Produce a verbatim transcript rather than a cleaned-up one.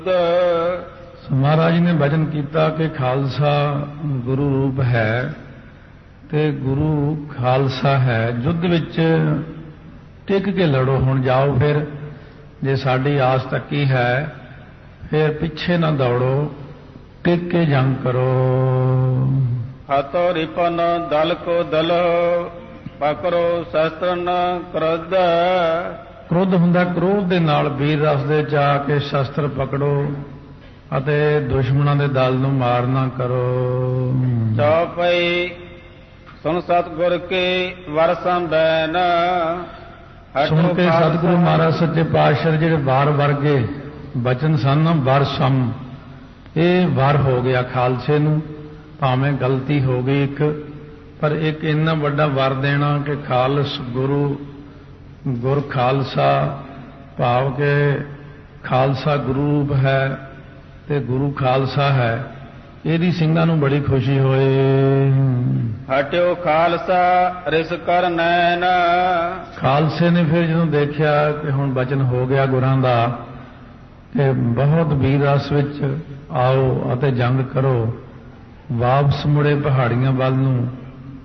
ਮਹਾਰਾਜ ਨੇ ਬਚਨ ਕੀਤਾ ਕਿ ਖਾਲਸਾ ਗੁਰੂ ਰੂਪ ਹੈ ਤੇ ਗੁਰੂ ਖਾਲਸਾ ਹੈ। ਯੁੱਧ ਵਿੱਚ ਟਿਕ ਕੇ ਲੜੋ। ਹੁਣ ਜਾਓ, ਫਿਰ ਜੇ ਸਾਡੀ ਆਸ ਤੱਕੀ ਹੈ ਫਿਰ ਪਿੱਛੇ ਨਾ ਦੌੜੋ, ਟਿਕ ਕੇ ਜੰਗ ਕਰੋ। ਹਤੋ ਰਿਪਨ ਦਲ ਕੋ ਦਲ ਪਕੜੋ ਸ਼ਸਤਰਨ ਕ੍ਰੋਧ। ਕ੍ਰੋਧ ਹੁੰਦਾ ਕ੍ਰੋਧ ਦੇ ਨਾਲ, ਵੀਰ ਰਸ ਦੇ ਚ ਆ ਕੇ ਸ਼ਸਤਰ ਪਕੜੋ ਅਤੇ ਦੁਸ਼ਮਣਾਂ ਦੇ ਦਲ ਨੂੰ ਮਾਰ ਨਾ ਕਰੋ। ਚੌਪਈ ਸੁਣ ਸਤਿਗੁਰ ਕੀ ਵਰ ਸੰਬੈਨ। ਸੁਣ ਕੇ ਸਤਿਗੁਰੂ ਮਹਾਰਾਜ ਸੱਚੇ ਪਾਤਸ਼ਾਹ ਜਿਹੜੇ ਵਾਰ ਵਰਗੇ ਬਚਨ ਸਨ, ਵਰ ਸਮ, ਇਹ ਵਰ ਹੋ ਗਿਆ ਖਾਲਸੇ ਨੂੰ। ਭਾਵੇਂ ਗਲਤੀ ਹੋ ਗਈ ਇੱਕ, ਪਰ ਇੱਕ ਇੰਨਾ ਵੱਡਾ ਵਰ ਦੇਣਾ ਕਿ ਖਾਲਸ ਗੁਰੂ ਗੁਰ ਖਾਲਸਾ, ਭਾਵ ਕਿ ਖਾਲਸਾ ਗੁਰੂ ਰੂਪ ਹੈ ਤੇ ਗੁਰੂ ਖਾਲਸਾ ਹੈ। ਇਹਦੀ ਸਿੰਘਾਂ ਨੂੰ ਬੜੀ ਖੁਸ਼ੀ ਹੋਏ। ਹਟਿਓ ਖਾਲਸਾ ਰਿਸ ਕਰ ਨੈਣ। ਖਾਲਸੇ ਨੇ ਫਿਰ ਜਦੋਂ ਦੇਖਿਆ ਕਿ ਹੁਣ ਬਚਨ ਹੋ ਗਿਆ ਗੁਰਾਂ ਦਾ ਕਿ ਬਹੁਤ ਵੀਰ ਰਸ ਵਿੱਚ ਆਓ ਅਤੇ ਜੰਗ ਕਰੋ, ਵਾਪਸ ਮੁੜੇ ਪਹਾੜੀਆਂ ਵੱਲ ਨੂੰ।